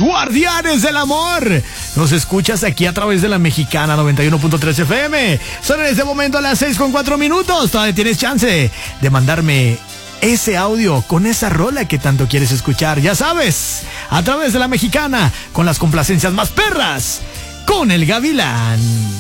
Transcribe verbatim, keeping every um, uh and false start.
guardianes del amor. Nos escuchas aquí a través de la Mexicana noventa y uno punto tres F M. Son en este momento a las seis con cuatro minutos. Todavía tienes chance de mandarme ese audio con esa rola que tanto quieres escuchar. Ya sabes, a través de la Mexicana, con las complacencias más perras, con el Gavilán.